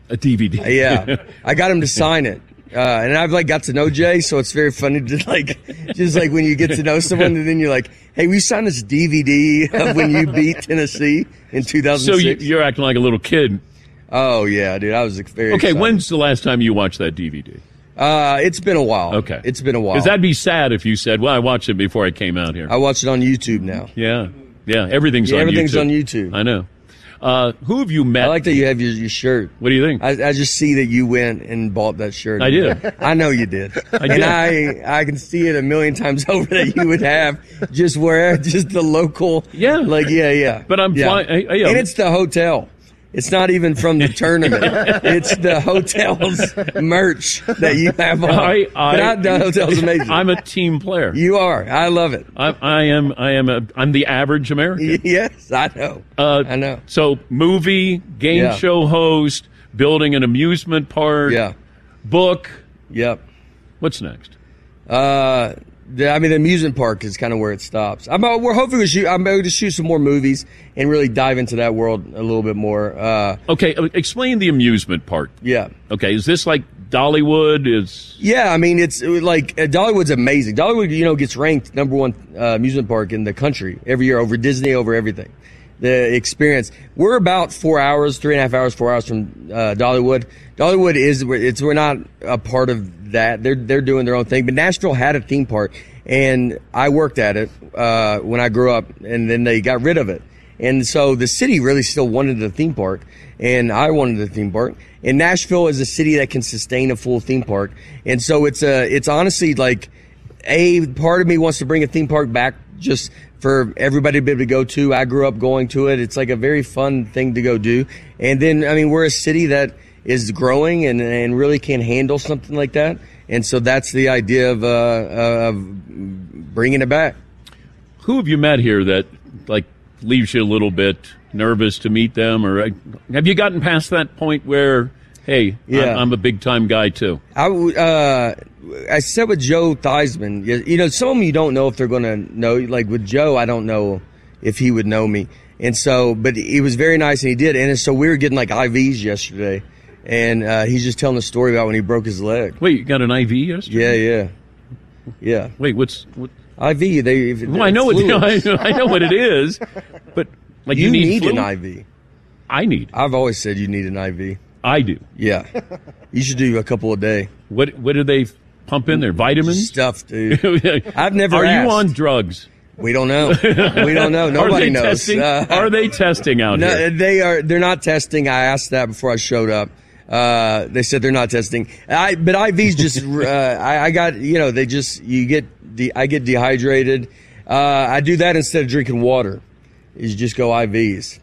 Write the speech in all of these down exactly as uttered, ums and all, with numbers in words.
A D V D. Uh, yeah, I got him to sign it. Uh, and I've like got to know Jay, so it's very funny to like, just like when you get to know someone and then you're like, hey, we signed this D V D of when you beat Tennessee in two thousand six. So you, you're acting like a little kid. Oh, yeah, dude. I was very Okay, excited. when's the last time you watched that D V D? Uh, it's been a while. Okay. It's been a while. Because that'd be sad if you said, well, I watched it before I came out here. I watch it on YouTube now. Yeah. Yeah, everything's Yeah, on everything's YouTube. on YouTube. I know. Uh, who have you met? I like that you have your, your shirt. What do you think? I, I just see that you went and bought that shirt. I did. I know you did. I and did. I I can see it a million times over that you would have just where just the local. Yeah. Like yeah yeah. But I'm yeah. flying. I- I- And it's the hotel. It's not even from the tournament. It's the hotel's merch that you have on. I, I, but I, the hotel's amazing. I'm a team player. You are. I love it. I, I am. I am. A, I'm the average American. Yes, I know. Uh, I know. So, movie, game Yeah. show host, building an amusement park, Yeah. book. Yep. What's next? Uh, the, I mean, the amusement park is kind of where it stops. I'm, uh, we're hoping to shoot. I'm going to shoot some more movies and really dive into that world a little bit more. Uh, Okay, uh, explain the amusement park. yeah, Okay, is this like Dollywood? Is yeah. I mean, it's uh, like uh, Dollywood's amazing. Dollywood, you know, gets ranked number one uh, amusement park in the country every year over Disney, over everything. The experience. We're about four hours, three and a half hours, four hours from uh, Dollywood. Dollywood is it's we're not a part of that. They're they're doing their own thing. But Nashville had a theme park, and I worked at it uh, when I grew up, and then they got rid of it. And so the city really still wanted the theme park, and I wanted the theme park. And Nashville is a city that can sustain a full theme park, and so it's a it's honestly like a part of me wants to bring a theme park back just for everybody to be able to go to. I grew up going to it. It's like a very fun thing to go do. And then, I mean, we're a city that is growing and, and really can handle something like that. And so that's the idea of, uh, of bringing it back. who have you met here that like leaves you a little bit nervous to meet them, or have you gotten past that point where, hey, Yeah. I'm, I'm a big time guy too? I w- uh, I said with Joe Theismann, you you know, some of them you don't know if they're going to know. Like with Joe, I don't know if he would know me. And so, but he was very nice and he did. And so we were getting like I Vs yesterday. And uh, he's just telling the story about when he broke his leg. Wait, you got an I V yesterday? Yeah, yeah. Yeah. Wait, what's what? I V, they. If, Well, I know what fluids. I know, I know what it is, but like you, You need, need fluid? an I V. I need. I've always said you need an I V. I do. Yeah. You should do a couple a day. What what do they pump in there? Vitamins? Stuff, dude. I've never Are asked. you on drugs? We don't know. We don't know. Are Nobody they knows. testing? Uh, Are they testing out no, here? they are. They're not testing. I asked that before I showed up. Uh, they said they're not testing. I, but I Vs just. uh, I, I got. You know, they just. You get. De- I get dehydrated. Uh, I do that instead of drinking water. Is just go I Vs.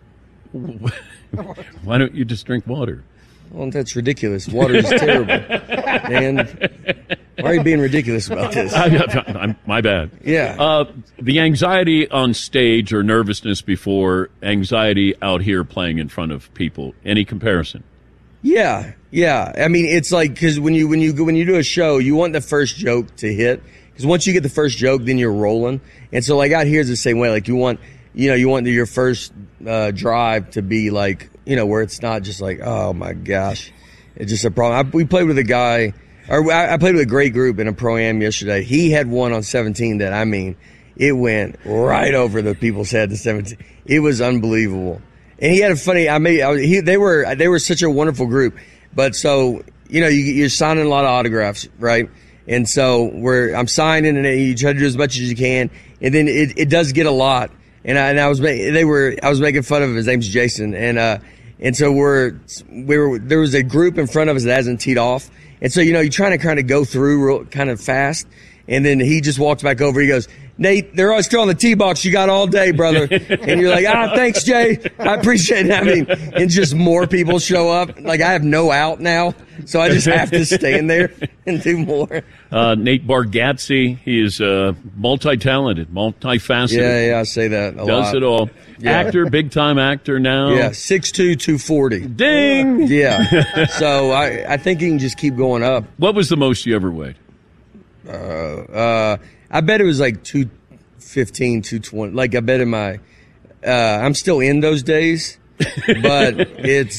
Why don't you just drink water? Well, that's ridiculous. Water is terrible. Man, why are you being ridiculous about this? I, I'm, my bad. Yeah. Uh, the anxiety on stage or nervousness before, anxiety out here playing in front of people. Any comparison? Yeah, yeah. I mean, it's like because when you when you go when you do a show, you want the first joke to hit. Because once you get the first joke, then you're rolling. And so, like out here is the same way. Like you want, you know, you want your first uh, drive to be like, you know, where it's not just like, oh my gosh, it's just a problem. I, we played with a guy, or I, I played with a great group in a pro-am yesterday. He had one on seventeen that, I mean, it went right over the people's head to seventeen. It was unbelievable. And he had a funny. I mean, I, he, they were they were such a wonderful group. But so you know, you, you're signing a lot of autographs, right? And so we're I'm signing, and you try to do as much as you can, and then it, it does get a lot. And I, and I was they were I was making fun of him. His name's Jason, and uh, and so we're we were there was a group in front of us that hasn't teed off, and so you know you're trying to kind of go through real, kind of fast, and then he just walks back over. He goes, Nate, they're all still on the tee box. You got all day, brother. And you're like, ah, thanks, Jay. I appreciate it. I mean, and just more people show up. Like, I have no out now, so I just have to stand there and do more. Uh, Nate Bargatze, he is uh, multi-talented, multifaceted. Yeah, yeah, I say that a lot. Does it all. Yeah. Actor, big-time actor now. Yeah, six two, two forty. Ding! Yeah. So I, I think he can just keep going up. What was the most you ever weighed? Uh, uh, I bet it was like two fifteen, two twenty. Like, I bet in my, uh, I'm still in those days, but it's,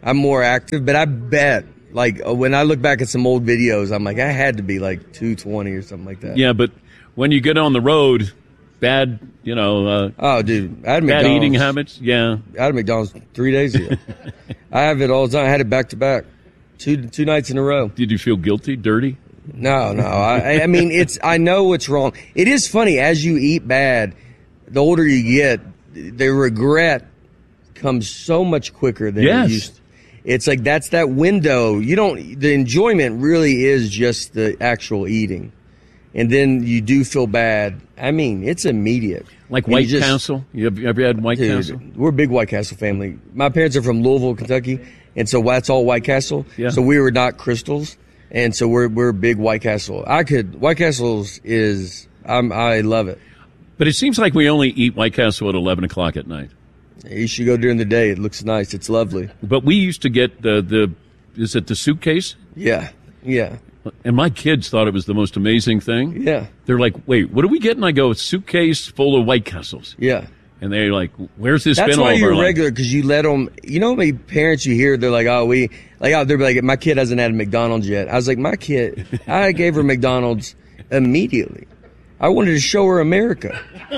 I'm more active. But I bet, like, when I look back at some old videos, I'm like, I had to be like two twenty or something like that. Yeah, but when you get on the road, bad, you know, uh, oh, dude, I had bad McDonald's. eating habits. Yeah, I had McDonald's three days ago. I have it all the time. I had it back to back, two two nights in a row. Did you feel guilty, dirty? No, no. I, I mean, it's. I know what's wrong. It is funny as you eat bad, the older you get, the regret comes so much quicker than Yes. it used to. It's like that's that window. You don't. The enjoyment really is just the actual eating, and then you do feel bad. I mean, it's immediate. Like And you White just- Castle? You ever, ever had White Dude, Castle? we're a big White Castle family. My parents are from Louisville, Kentucky, and so that's all White Castle. Yeah. So we were not Crystals, and so we're we're big White Castle. I could White Castle's is I'm, I love it. But it seems like we only eat White Castle at eleven o'clock at night. You should go during the day. It looks nice. It's lovely. But we used to get the, the is it the suitcase? Yeah, yeah, And my kids thought it was the most amazing thing. yeah, They're like, wait, what are we getting? I go, a suitcase full of White Castles. yeah. And they're like, where's this That's been all why of our you're life? regular, because you let them. You know how many parents you hear? They're like, oh, we like. Oh, they're like, my kid hasn't had a McDonald's yet. I was like, my kid. I gave her McDonald's immediately. I wanted to show her America.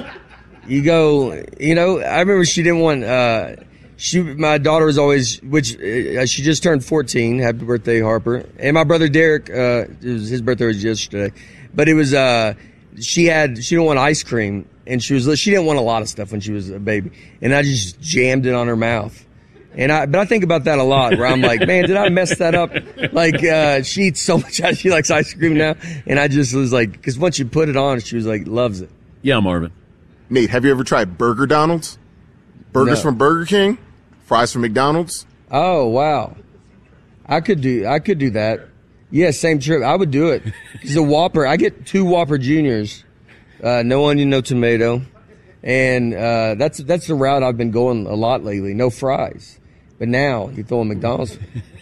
You go, you know. I remember she didn't want. Uh, she, my daughter was always, which uh, she just turned fourteen. Happy birthday, Harper! And my brother Derek. Uh, it was, his birthday was yesterday, but it was. Uh, she had. She didn't want ice cream. And she was she didn't want a lot of stuff when she was a baby, and I just jammed it on her mouth. And I but I think about that a lot, where I'm like, man, did I mess that up? Like uh, she eats so much, she likes ice cream now, and I just was like, because once you put it on, she was like, loves it. Yeah, Marvin. Nate, have you ever tried Burger Donald's? Burgers No. from Burger King, fries from McDonald's. Oh wow, I could do I could do that. Yeah, same trip. I would do it. Because a Whopper, I get two Whopper Juniors. Uh, no onion, no tomato, and uh, that's that's the route I've been going a lot lately. No fries, but now you throw a McDonald's.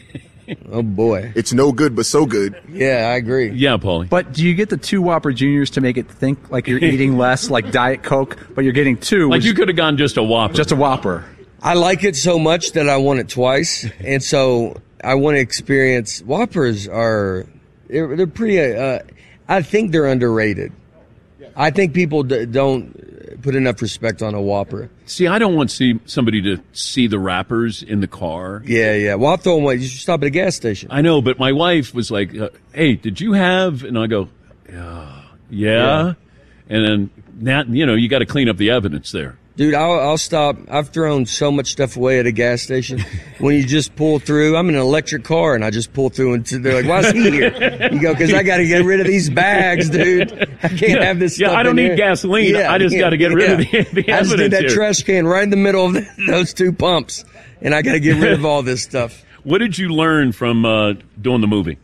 Oh boy, It's no good, but so good. yeah, I agree. Yeah, Paulie. But do you get the two Whopper Juniors to make it think like you're eating less, like Diet Coke, but you're getting two, Like which you could have gone just a Whopper. just a Whopper? I like it so much that I want it twice, and so I want to experience. Whoppers are they're, they're pretty. Uh, I think they're underrated. I think people d- don't put enough respect on a Whopper. See, I don't want see somebody to see the wrappers in the car. Yeah, yeah. Well, I'll throw them away. You should stop at a gas station. I know, but my wife was like, uh, hey, did you have? And I go, yeah. Yeah. And then, that, you know, you got to clean up the evidence there. Dude, I'll, I'll stop. I've thrown so much stuff away at a gas station. When you just pull through, I'm in an electric car, and I just pull through, and they're like, why is he here? You go, because I got to get rid of these bags, dude. I can't Yeah, have this yeah, stuff I don't in need here. gasoline. I just gotta get rid of the- the I just did evidence that here. trash can right in the middle of those two pumps, and I got to get rid of all this stuff. What did you learn from uh, doing the movie?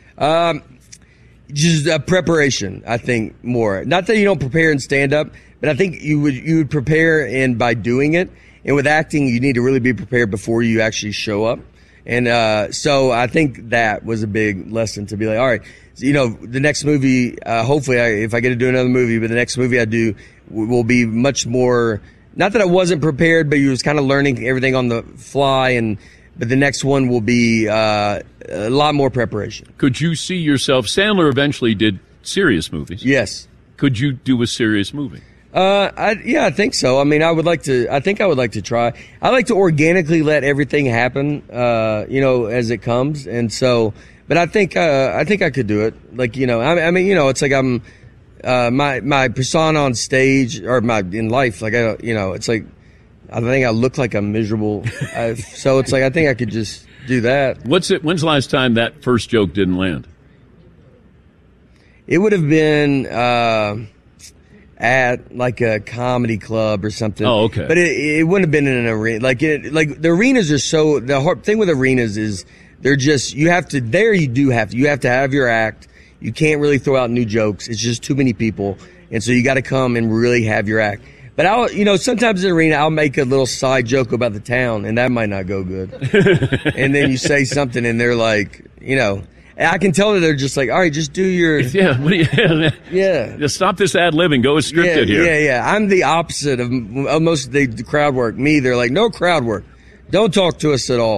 Just uh, preparation, I think, more. Not that you don't prepare and stand up, but I think you would you would prepare and by doing it. And with acting, you need to really be prepared before you actually show up. And uh, so I think that was a big lesson to be like, all right, you know, the next movie, uh, hopefully, I, if I get to do another movie, but the next movie I do w- will be much more. Not that I wasn't prepared, but you was kind of learning everything on the fly. And but the next one will be uh, a lot more preparation. Could you see yourself? Sandler eventually did serious movies. Yes. Could you do a serious movie? Uh, I, yeah, I think so. I mean, I would like to, I think I would like to try. I like to organically let everything happen, uh, you know, as it comes. And so, but I think, uh, I think I could do it. Like, you know, I, I mean, you know, it's like I'm, uh, my, my persona on stage or my, in life, like, I don't, you know, it's like, I think I look like I'm miserable. I, so it's like, I think I could just do that. What's it? When's the last time that first joke didn't land? It would have been, uh, at like a comedy club or something. Oh, okay. But it, it wouldn't have been in an arena. Like it, like the arenas are so, the hard thing with arenas is they're just, you have to, there you do have to, you have to have your act. You can't really throw out new jokes. It's just too many people. And so you got to come and really have your act. But I'll, you know, sometimes in the arena, I'll make a little side joke about the town and that might not go good. And then you say something and they're like, you know, and I can tell that they're just like, all right, just do your, Yeah. What do you, yeah. Just stop this ad libbing. Go with scripted yeah, here. Yeah, yeah. I'm the opposite of, of most of the, the crowd work. Me, they're like, no crowd work. Don't talk to us at all.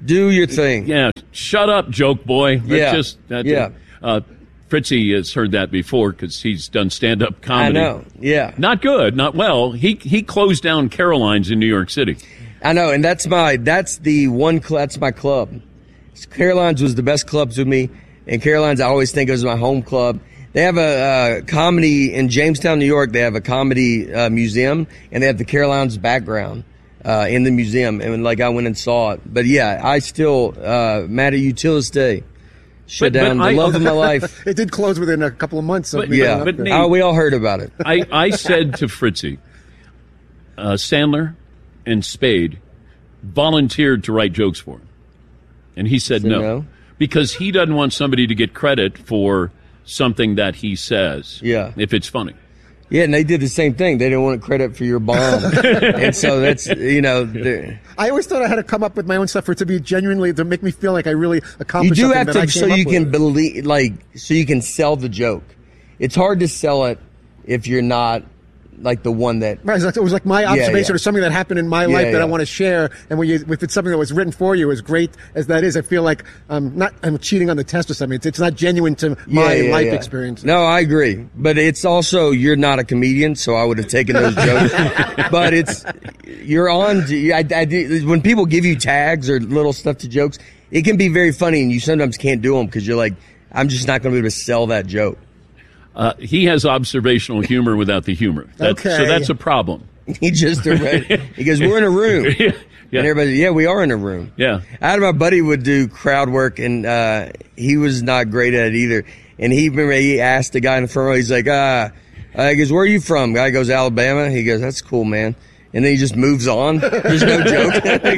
Do your thing. Yeah, shut up, joke boy. That's Yeah. just that's Yeah. Uh, Fritzy has heard that before because he's done stand-up I comedy. know. Yeah. Not good, not well. He he closed down Caroline's in New York City. I know, and that's my that's the one cl- that's my club. Caroline's was the best club to me, and Caroline's I always think was my home club. They have a uh, comedy in Jamestown, New York. They have a comedy uh, museum, and they have the Caroline's background uh, in the museum. And like I went and saw it, but yeah, I still uh, mad at you till this day. Shut But- but down the I- love of my life. It did close within a couple of months. Of But- me Yeah, going but up there. Nate- oh, we all heard about it. I, I said to Fritzy, uh, Sandler and Spade volunteered to write jokes for him. And he said Said no, no? because he doesn't want somebody to get credit for something that he says. Yeah. If it's funny. Yeah, and they did the same thing. They didn't want credit for your bomb, and so that's you know. they're- I always thought I had to come up with my own stuff for it to be genuinely to make me feel like I really You accomplished do something have that I to, came so up you can with. believe, like, so you can sell the joke. It's hard to sell it if you're not like the one that. Right, it was like- it was like my observation yeah. or something that happened in my Yeah, life that I yeah. want to share. And when you, if it's something that was written for you, as great as that is, I feel like I'm not I'm cheating on the test or something. It's, it's not genuine to my Yeah, yeah, life yeah. experience. No, I agree, but it's also you're not a comedian, so I would have taken those jokes. But it's you're on. to- I, I do- when people give you tags or little stuff to jokes, it can be very funny, and you sometimes can't do them because you're like, I'm just not going to be able to sell that joke. Uh, he has observational humor without the humor. That, Okay. So that's a problem. He just he goes, we're in a room. Yeah. And everybody, yeah, we are in a room. Yeah. I had my buddy would do crowd work, and uh, he was not great at it either. And he remember he asked the guy in the front row, he's like, uh, uh, he goes, where are you from? Guy goes, Alabama. He goes, that's cool, man. And then he just moves on. There's no joke.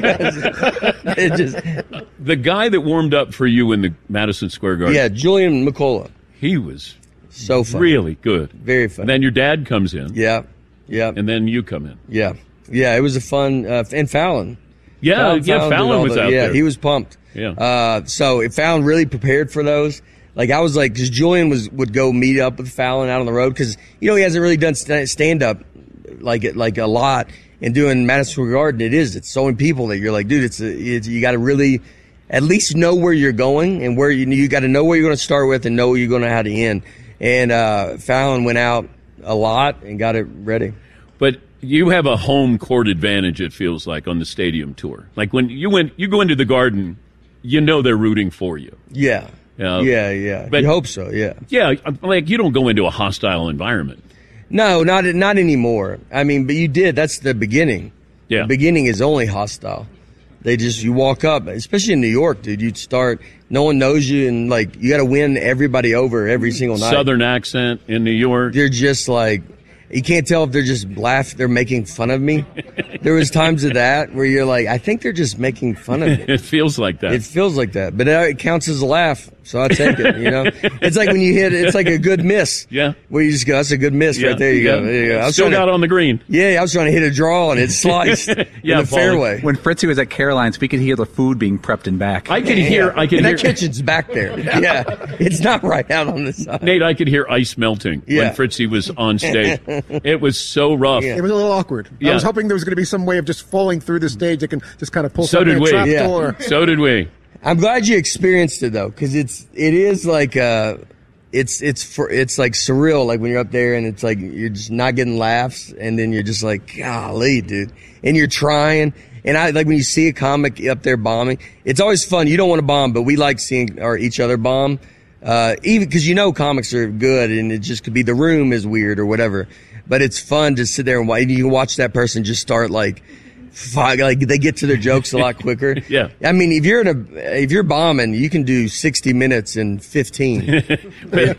it just, The guy that warmed up for you in the Madison Square Garden, yeah, Julian McCullough. he was So funny. really good. Very funny. And then your dad comes in, Yeah. Yeah. and then you come in. Yeah. Yeah. It was a fun, uh, and Fallon. Yeah, Fallon- yeah, Fallon did Fallon all was the- out yeah, there. he was pumped. Yeah. Uh, so it Fallon really prepared for those. Like I was like, because Julian was would go meet up with Fallon out on the road because you know he hasn't really done stand up like it like a lot. And doing Madison Square Garden, it is. It's so many people that you're like, dude, it's, a, it's you got to really at least know where you're going and where you you got to know where you're going to start with and know where you're going to how to end. And uh, Fallon went out a lot and got it ready. But you have a home court advantage, it feels like, on the stadium tour. Like when you went, you go into the Garden, you know they're rooting for you. Yeah. Yeah. yeah, yeah. But- you hope so, yeah. Yeah, like you don't go into a hostile environment. No, not not anymore. I mean, but you did. That's the beginning. Yeah. The beginning is only hostile. They just, you walk up, especially in New York, dude, you'd start, no one knows you, and like, you got to win everybody over every single night. Southern accent in New York. They're just like, you can't tell if they're just laugh, they're making fun of me. There was times of that where you're like, I think they're just making fun of me. It feels like that. It feels like that, but it counts as a laugh, so I take it. You know, it's like when you hit, it's like a good miss. Yeah. where you just go, that's a good miss Yeah, right there. You yeah. go, there you go. I was Still trying got to- on the green. Yeah, I was trying to hit a draw and it sliced Yeah, in the Paul. fairway. When Fritzy was at Caroline's, we could hear the food being prepped in back. I can hear. I can and hear. that kitchen's back there. Yeah, it's not right out on the side. Nate, I could hear ice melting Yeah. when Fritzy was on stage. It was so rough. It was a little awkward. Yeah. I was hoping there was going to be some way of just falling through the stage that can just kind of pull So something did we. a trap Yeah. door. So did we. I'm glad you experienced it though, because it's it is like uh, it's it's for it's like surreal. Like when you're up there and it's like you're just not getting laughs, and then you're just like, golly, dude, and you're trying. And I like when you see a comic up there bombing. It's always fun. You don't want to bomb, but we like seeing our each other bomb. Uh, even because you know comics are good, and it just could be the room is weird or whatever. But it's fun to sit there and watch. You can watch that person just start like, fi- like they get to their jokes a lot quicker. Yeah. I mean, if you're in a if you're bombing, you can do sixty minutes in fifteen. But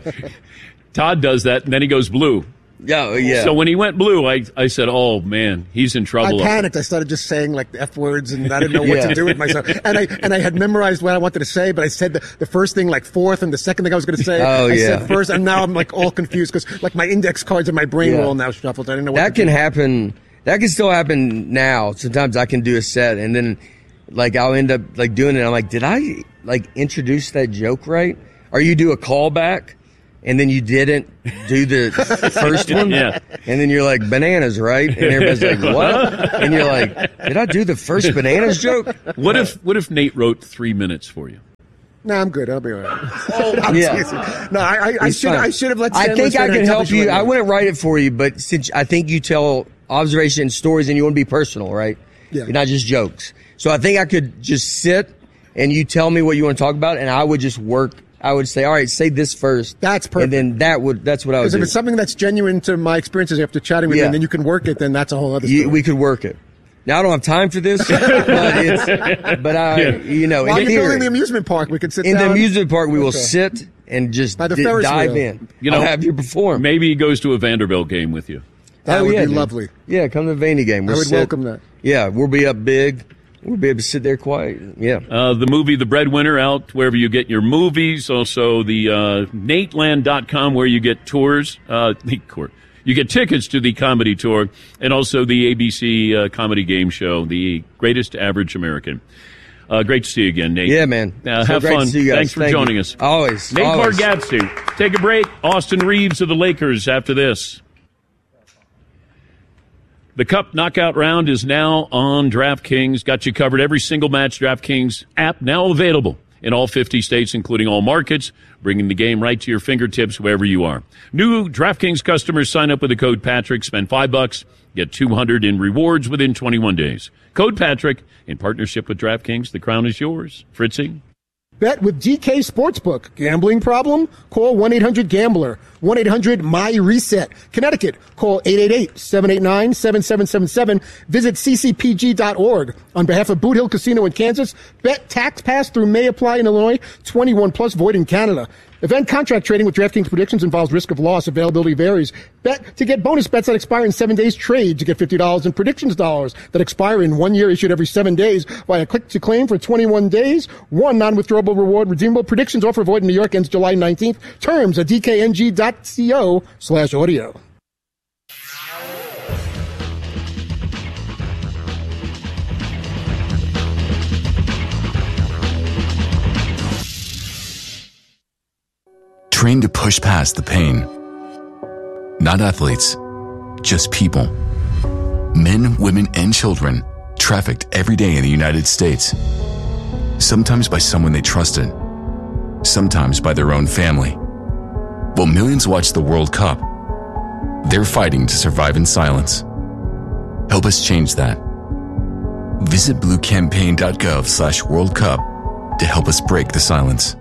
Todd does that, and then he goes blue. Yeah, yeah. So when he went blue, I, I said, "Oh man, he's in I trouble." panicked. I started just saying like the F words, and I didn't know what Yeah. to do with myself. And I and I had memorized what I wanted to say, but I said the, the first thing like fourth, and the second thing I was going to say, Oh, I yeah. said first, and now I'm like all confused because like my index cards in my brain Yeah. were all now shuffled. I didn't know what that to can do. happen. That can still happen now. Sometimes I can do a set and then like I'll end up like doing it. I'm like, did I like introduce that joke right? Or you do a callback and then you didn't do the first one, Yeah. and then you're like, bananas, right? And everybody's like, what? And you're like, did I do the first bananas joke? What if what if Nate wrote three minutes for you? No, I'm good. I'll be all right. Oh, yeah. No, I, I, I It's should fine. I should have let. I Sandler think say I it. can tell help me you. what I it is. wouldn't write it for you, but since I think you tell observation stories and you want to be personal, right? Yeah. You're not just jokes. So I think I could just sit and you tell me what you want to talk about, and I would just work. I would say, all right, say this first. That's perfect. And then that would that's what I would Because do. if it's something that's genuine to my experiences after chatting with Yeah. you, and then you can work it, then that's a whole other story. You, we could work it. Now I don't have time for this, but it's but I you know While in you're theory, building the amusement park, we could sit in down. the amusement park we will Okay. sit and just By the di- Ferris dive wheel. in. You know, I'll have you perform. Maybe he goes to a Vanderbilt game with you. That Oh, would yeah, be dude. lovely. Yeah, come to the Vandy game. I We'll would sit- welcome that. Yeah, we'll be up big. We'll be able to sit there quiet. Yeah. Uh, the movie The Breadwinner out wherever you get your movies. Also the uh, Nateland dot com where you get tours. Uh, the court. You get tickets to the comedy tour, and also the A B C uh, comedy game show, The Greatest Average American. Uh, great to see you again, Nate. Yeah, man. Uh, So have great to fun. see you guys. Thanks for Thank joining you. us. Always. Nate always. Bargatze. Take a break. Austin Reeves of the Lakers after this. The Cup Knockout Round is now on DraftKings. Got you covered every single match. DraftKings app now available in all fifty states, including all markets, bringing the game right to your fingertips wherever you are. New DraftKings customers sign up with the code Patrick, spend five bucks, get two hundred in rewards within twenty-one days. Code Patrick in partnership with DraftKings. The crown is yours. Fritzy. Bet with G K Sportsbook. Gambling problem? Call one eight hundred gambler. one eight hundred M Y reset. Connecticut. Call eight eight eight, seven eight nine, seven seven seven seven. Visit c c p g dot org. On behalf of Boot Hill Casino in Kansas, bet tax pass through may apply in Illinois. twenty-one plus void in Canada. Event contract trading with DraftKings predictions involves risk of loss. Availability varies. Bet to get bonus bets that expire in seven days. Trade to get fifty dollars in predictions dollars that expire in one year, issued every seven days via click to claim for twenty-one days. One non-withdrawable reward redeemable. Predictions offer void in New York ends July nineteenth. Terms at d k n g dot co slash audio. Trained to push past the pain. Not athletes, just people. Men, women, and children trafficked every day in the United States. Sometimes by someone they trusted. Sometimes by their own family. While millions watch the World Cup, they're fighting to survive in silence. Help us change that. Visit blue campaign dot gov slash World Cup to help us break the silence.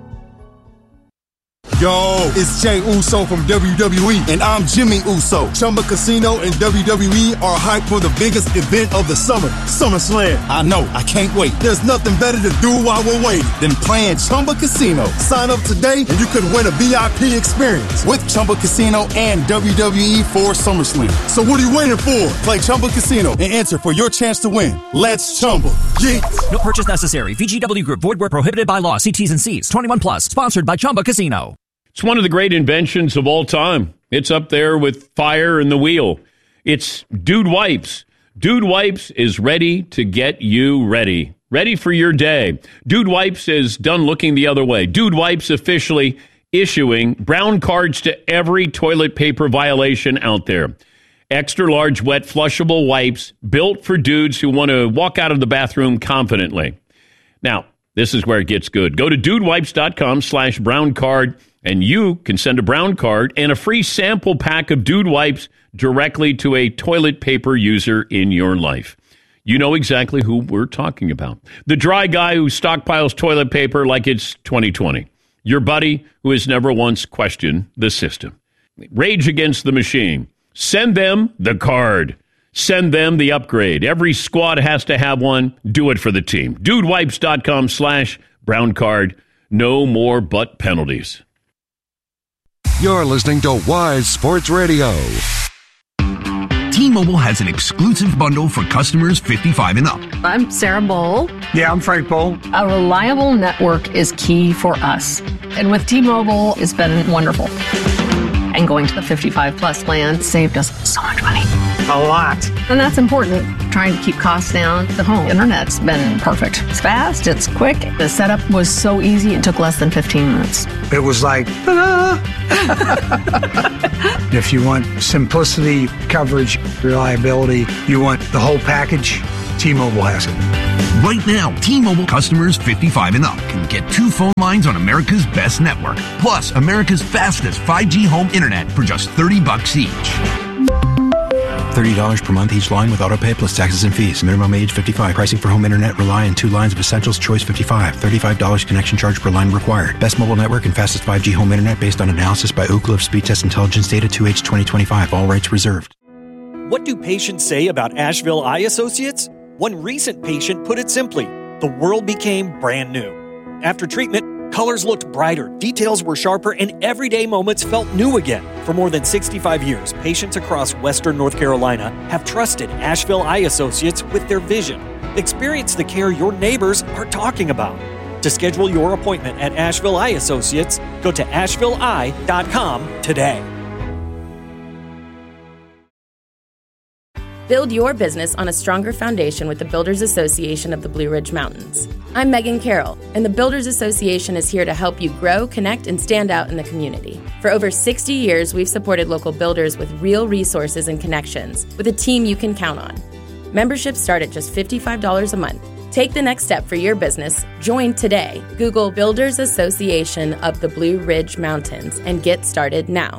Yo, it's Jay Uso from W W E, and I'm Jimmy Uso. Chumba Casino and W W E are hyped for the biggest event of the summer, SummerSlam. I know, I can't wait. There's nothing better to do while we're waiting than playing Chumba Casino. Sign up today and you could win a V I P experience with Chumba Casino and W W E for SummerSlam. So what are you waiting for? Play Chumba Casino and enter for your chance to win. Let's Chumba. Yeah. No purchase necessary. V G W Group. Void where prohibited by law. See T's and C's. twenty-one plus. Sponsored by Chumba Casino. It's one of the great inventions of all time. It's up there with fire and the wheel. It's Dude Wipes. Dude Wipes is ready to get you ready. Ready for your day. Dude Wipes is done looking the other way. Dude Wipes officially issuing brown cards to every toilet paper violation out there. Extra large wet flushable wipes built for dudes who want to walk out of the bathroom confidently. Now, this is where it gets good. Go to dudewipes.com slash brown card and you can send a brown card and a free sample pack of Dude Wipes directly to a toilet paper user in your life. You know exactly who we're talking about. The dry guy who stockpiles toilet paper like it's twenty twenty. Your buddy who has never once questioned the system. Rage Against the Machine. Send them the card. Send them the upgrade. Every squad has to have one. Do it for the team. Dudewipes.com slash brown card. No more butt penalties. You're listening to Wise Sports Radio. T-Mobile has an exclusive bundle for customers fifty-five and up. I'm Sarah Bowl. Yeah, I'm Frank Bowl. A reliable network is key for us. And with T-Mobile, it's been wonderful. And going to the fifty-five plus plan saved us so much money. A lot. And that's important. Trying to keep costs down. The home internet's been perfect. It's fast, it's quick. The setup was so easy, it took less than fifteen minutes. It was like, ta-da! If you want simplicity, coverage, reliability, you want the whole package, T-Mobile has it. Right now, T-Mobile customers fifty-five and up can get two phone lines on America's best network, plus America's fastest five G home internet for just thirty bucks each. thirty dollars per month each line with autopay plus taxes and fees. Minimum age fifty-five. Pricing for home internet rely on two lines of Essentials Choice fifty-five. thirty-five dollars connection charge per line required. Best mobile network and fastest five G home internet based on analysis by Ookla of Speed Test Intelligence Data two H twenty twenty-five. All rights reserved. What do patients say about Asheville Eye Associates? One recent patient put it simply, the world became brand new. After treatment, colors looked brighter, details were sharper, and everyday moments felt new again. For more than sixty-five years, patients across Western North Carolina have trusted Asheville Eye Associates with their vision. Experience the care your neighbors are talking about. To schedule your appointment at Asheville Eye Associates, go to asheville eye dot com today. Build your business on a stronger foundation with the Builders Association of the Blue Ridge Mountains. I'm Megan Carroll, and the Builders Association is here to help you grow, connect, and stand out in the community. For over sixty years, we've supported local builders with real resources and connections, with a team you can count on. Memberships start at just fifty-five dollars a month. Take the next step for your business. Join today. Google Builders Association of the Blue Ridge Mountains and get started now.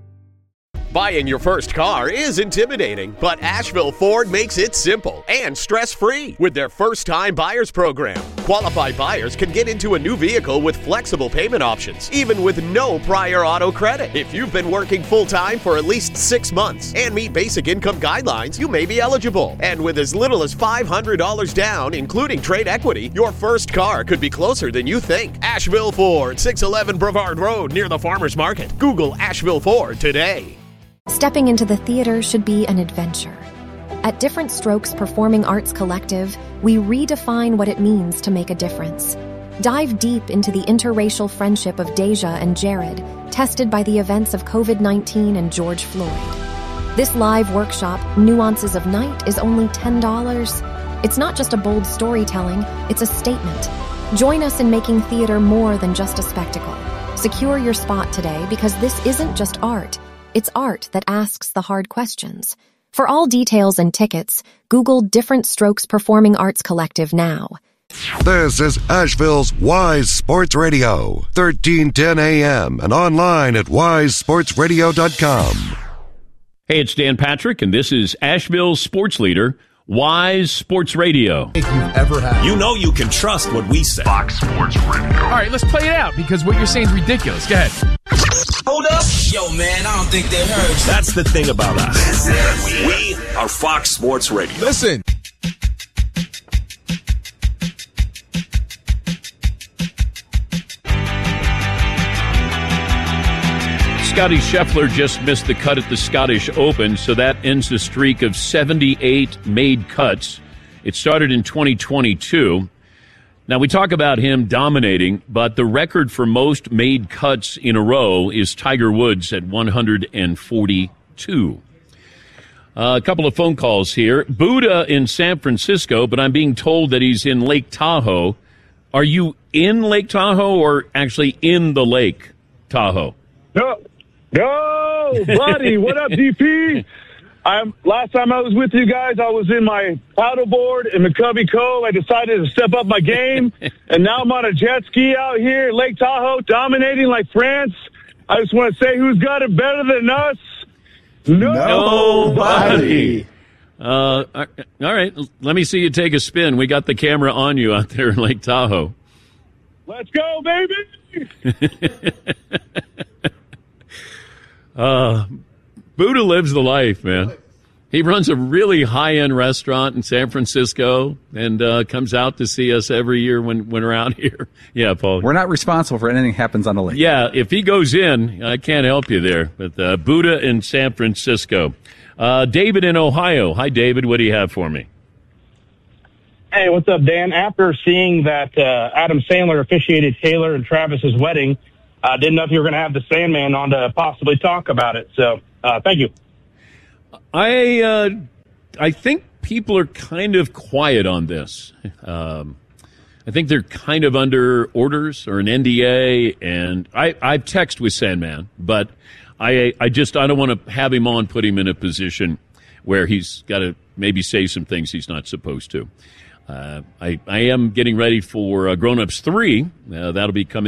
Buying your first car is intimidating, but Asheville Ford makes it simple and stress-free with their first-time buyers program. Qualified buyers can get into a new vehicle with flexible payment options, even with no prior auto credit. If you've been working full-time for at least six months and meet basic income guidelines, you may be eligible. And with as little as five hundred dollars down, including trade equity, your first car could be closer than you think. Asheville Ford, six eleven Brevard Road near the Farmers Market. Google Asheville Ford today. Stepping into the theater should be an adventure. At Different Strokes Performing Arts Collective, we redefine what it means to make a difference. Dive deep into the interracial friendship of Deja and Jared, tested by the events of covid nineteen and George Floyd. This live workshop, Nuances of Night, is only ten dollars. It's not just a bold storytelling, it's a statement. Join us in making theater more than just a spectacle. Secure your spot today because this isn't just art. It's art that asks the hard questions. For all details and tickets, Google Different Strokes Performing Arts Collective now. This is Asheville's Wise Sports Radio, thirteen ten A M and online at wise sports radio dot com. Hey, it's Dan Patrick, and this is Asheville's sports leader, Wise Sports Radio. If you've ever had. You know you can trust what we say. Fox Sports Radio. All right, let's play it out because what you're saying is ridiculous. Go ahead. Hold up. Yo, man, I don't think they heard. That's the thing about us. We are Fox Sports Radio. Listen. Scotty Scheffler just missed the cut at the Scottish Open, so that ends the streak of seventy-eight made cuts. It started in twenty twenty-two. Now, we talk about him dominating, but the record for most made cuts in a row is Tiger Woods at one hundred forty-two. Uh, a couple of phone calls here. Buddha in San Francisco, but I'm being told that he's in Lake Tahoe. Are you in Lake Tahoe or actually in the Lake Tahoe? No, no, buddy. What up, D P? I'm, last time I was with you guys, I was in my paddleboard in McCovey Cove. I decided to step up my game, and now I'm on a jet ski out here, Lake Tahoe, dominating like France. I just want to say, who's got it better than us? Nobody. Uh, all right, let me see you take a spin. We got the camera on you out there in Lake Tahoe. Let's go, baby! uh, Buddha lives the life, man. He runs a really high-end restaurant in San Francisco and uh, comes out to see us every year when, when we're out here. Yeah, Paul. We're not responsible for anything that happens on the lake. Yeah, if he goes in, I can't help you there. But uh, Buddha in San Francisco. Uh, David in Ohio. Hi, David. What do you have for me? Hey, what's up, Dan? After seeing that uh, Adam Sandler officiated Taylor and Travis's wedding, I uh, didn't know if you were going to have the Sandman on to possibly talk about it. So, uh, thank you. I uh, I think people are kind of quiet on this. Um, I think they're kind of under orders or an N D A, and I, I've texted with Sandman, but I I just I don't want to have him on, put him in a position where he's got to maybe say some things he's not supposed to. Uh, I, I am getting ready for uh, Grown Ups three. Uh, that'll be coming